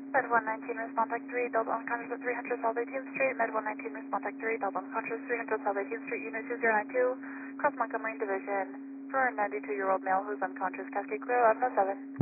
Med 119, respond tech 3, Delta unconscious at 300 South 18th Street. Med 119, respond tech 3, Delta unconscious 300 South 18th Street, Unit 2092, cross Montgomery Division, for a 92-year-old male who's unconscious, Cascade Clear, 1107.